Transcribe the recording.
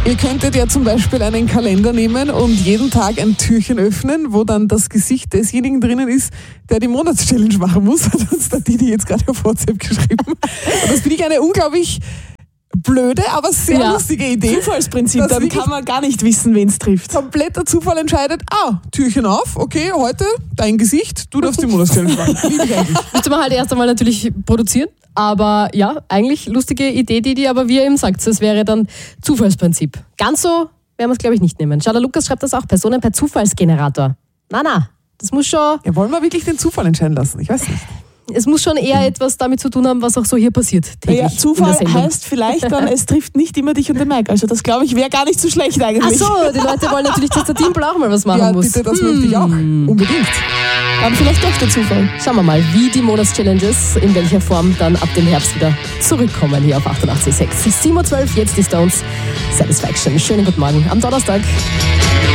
Ihr könntet ja zum Beispiel einen Kalender nehmen und jeden Tag ein Türchen öffnen, wo dann das Gesicht desjenigen drinnen ist, der die Monatschallenge machen muss. Hat uns der Didi jetzt gerade auf WhatsApp geschrieben. Und das finde ich eine unglaublich blöde, aber sehr lustige Idee. Zufallsprinzip, dann kann man gar nicht wissen, wen es trifft. Kompletter Zufall entscheidet, Türchen auf, okay, heute dein Gesicht, du darfst die Monatschallenge machen. Liebe ich eigentlich. Müsste man halt erst einmal natürlich produzieren, aber ja, eigentlich lustige Idee, Didi, aber wie ihr eben sagt, das wäre dann Zufallsprinzip. Ganz so werden wir es, glaube ich, nicht nehmen. Schau, der Lukas schreibt das auch, Personen per Zufallsgenerator. Na, das muss schon... Ja, wollen wir wirklich den Zufall entscheiden lassen? Ich weiß nicht. Es muss schon eher etwas damit zu tun haben, was auch so hier passiert täglich. Ja, Zufall heißt vielleicht dann, es trifft nicht immer dich und den Mike. Also das, glaube ich, wäre gar nicht so schlecht eigentlich. Ach so, die Leute wollen natürlich, dass der Teample auch mal was machen muss. Ja, bitte, das möchte ich auch. Unbedingt. Dann vielleicht doch der Zufall. Schauen wir mal, wie die Monatschallenges, in welcher Form dann ab dem Herbst wieder zurückkommen hier auf 88.6. 7:12 Uhr, jetzt die Stones. Satisfaction. Schönen guten Morgen am Donnerstag.